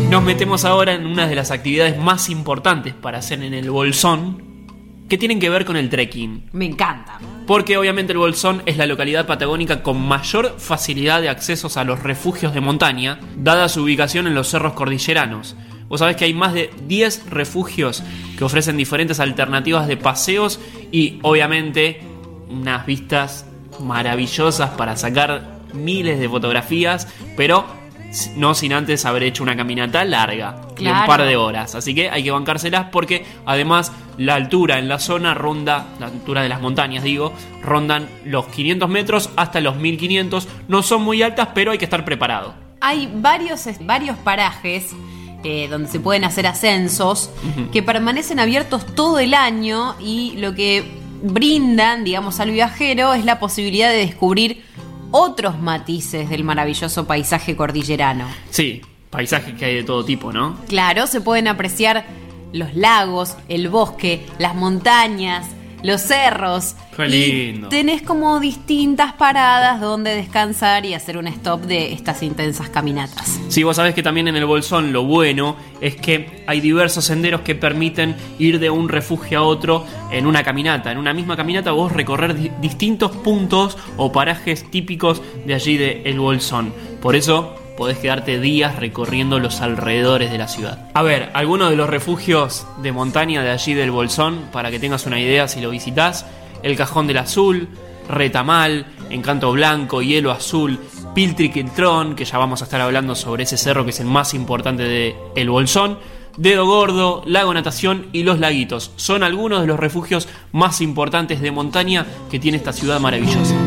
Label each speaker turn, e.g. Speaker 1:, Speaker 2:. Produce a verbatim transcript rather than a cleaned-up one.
Speaker 1: Nos metemos ahora en una de las actividades más importantes para hacer en el Bolsón, que tienen que ver con el trekking.
Speaker 2: Me encanta.
Speaker 1: Porque obviamente el Bolsón es la localidad patagónica con mayor facilidad de accesos a los refugios de montaña, dada su ubicación en los cerros cordilleranos. Vos sabés que hay más de diez refugios que ofrecen diferentes alternativas de paseos y obviamente unas vistas maravillosas para sacar miles de fotografías, pero no sin antes haber hecho una caminata larga,
Speaker 2: claro,
Speaker 1: de un par de horas. Así que hay que bancárselas porque además la altura en la zona ronda, la altura de las montañas digo, rondan los quinientos metros hasta los mil quinientos. No son muy altas, pero hay que estar preparado.
Speaker 2: Hay varios, varios parajes eh, donde se pueden hacer ascensos, uh-huh, que permanecen abiertos todo el año y lo que brindan, digamos, al viajero es la posibilidad de descubrir otros matices del maravilloso paisaje cordillerano.
Speaker 1: Sí, paisajes que hay de todo tipo, ¿no?
Speaker 2: Claro, se pueden apreciar los lagos, el bosque, las montañas, los cerros.
Speaker 1: ¡Qué lindo!
Speaker 2: Y tenés como distintas paradas donde descansar y hacer un stop de estas intensas caminatas.
Speaker 1: Sí, vos sabés que también en el Bolsón lo bueno es que hay diversos senderos que permiten ir de un refugio a otro en una caminata. En una misma caminata vos recorrer di- distintos puntos o parajes típicos de allí de el Bolsón. Por eso podés quedarte días recorriendo los alrededores de la ciudad. A ver, algunos de los refugios de montaña de allí del Bolsón, para que tengas una idea si lo visitás: el Cajón del Azul, Retamal, Encanto Blanco, Hielo Azul, Piltriquiltrón, que ya vamos a estar hablando sobre ese cerro que es el más importante de el Bolsón, Dedo Gordo, Lago Natación y Los Laguitos. Son algunos de los refugios más importantes de montaña que tiene esta ciudad maravillosa.